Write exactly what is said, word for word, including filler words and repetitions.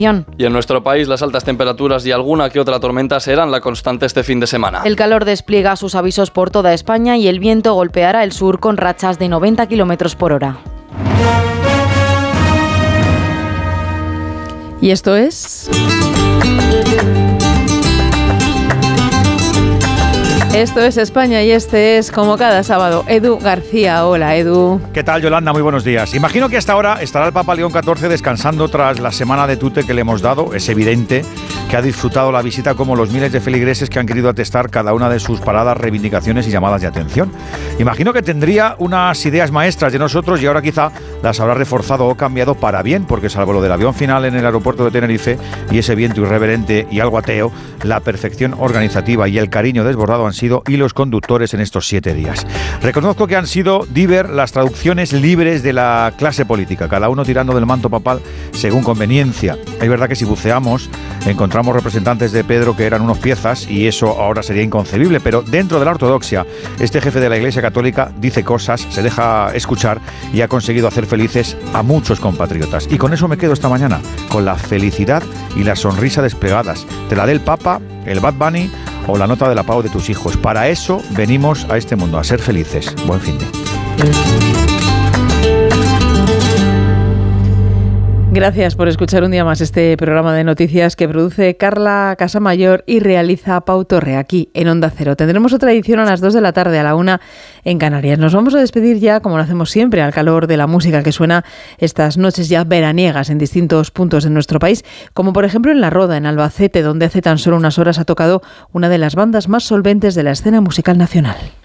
Y en nuestro país las altas temperaturas y alguna que otra tormenta serán la constante este fin de semana. El calor despliega sus avisos por toda España y el viento golpeará el sur con rachas de noventa kilómetros por hora. ¿Y esto es? Esto es España y este es, como cada sábado, Edu García. Hola, Edu. ¿Qué tal, Yolanda? Muy buenos días. Imagino que hasta ahora estará el Papa León catorce descansando tras la semana de tute que le hemos dado. Es evidente que ha disfrutado la visita como los miles de feligreses que han querido atestar cada una de sus paradas, reivindicaciones y llamadas de atención. Imagino que tendría unas ideas maestras de nosotros y ahora quizá las habrá reforzado o cambiado para bien, porque salvo lo del avión final en el aeropuerto de Tenerife y ese viento irreverente y algo ateo, la perfección organizativa y el cariño desbordado han sido hilos conductores en estos siete días. Reconozco que han sido diver las traducciones libres de la clase política, cada uno tirando del manto papal según conveniencia. Es verdad que si buceamos encontramos representantes de Pedro que eran unos piezas y eso ahora sería inconcebible, pero dentro de la ortodoxia este jefe de la Iglesia Católica dice cosas, se deja escuchar y ha conseguido hacer felices a muchos compatriotas. Y con eso me quedo esta mañana, con la felicidad y la sonrisa desplegadas. Te la dé el Papa, el Bad Bunny o la nota de la Pau de tus hijos. Para eso venimos a este mundo, a ser felices. Buen fin de. Gracias por escuchar un día más este programa de noticias que produce Carla Casamayor y realiza Pau Torre aquí en Onda Cero. Tendremos otra edición a las dos de la tarde, a la una en Canarias. Nos vamos a despedir ya, como lo hacemos siempre, al calor de la música que suena estas noches ya veraniegas en distintos puntos de nuestro país, como por ejemplo en La Roda, en Albacete, donde hace tan solo unas horas ha tocado una de las bandas más solventes de la escena musical nacional.